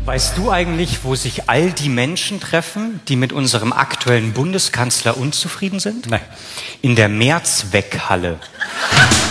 Weißt du eigentlich, wo sich all die Menschen treffen, die mit unserem aktuellen Bundeskanzler unzufrieden sind? Nein. In der Mehrzweckhalle.